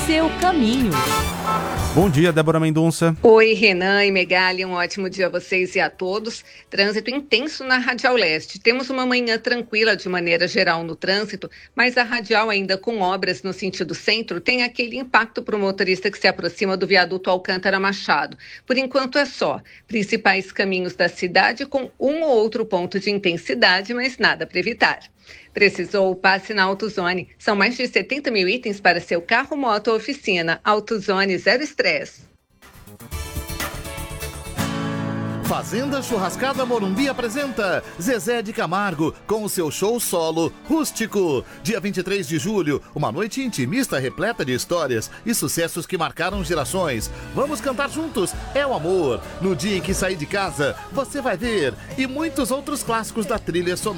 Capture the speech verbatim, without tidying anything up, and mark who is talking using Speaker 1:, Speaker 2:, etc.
Speaker 1: seu caminho.
Speaker 2: Bom dia, Débora Mendonça.
Speaker 3: Oi, Renan e Megali, um ótimo dia a vocês e a todos. Trânsito intenso na Radial Leste. Temos uma manhã tranquila de maneira geral no trânsito, mas a Radial ainda com obras no sentido centro tem aquele impacto para o motorista que se aproxima do viaduto Alcântara Machado. Por enquanto é só. Principais caminhos da cidade com um ou outro ponto de intensidade, mas nada para evitar. Precisou? Passe na AutoZone. São mais de setenta mil itens para seu carro, moto ou oficina. AutoZone, zero estresse.
Speaker 4: Fazenda Churrascada Morumbi apresenta Zezé de Camargo com o seu show solo Rústico. Dia vinte e três de julho, uma noite intimista repleta de histórias e sucessos que marcaram gerações. Vamos cantar juntos, é o amor. No dia em que sair de casa, você vai ver. E muitos outros clássicos da trilha sonora.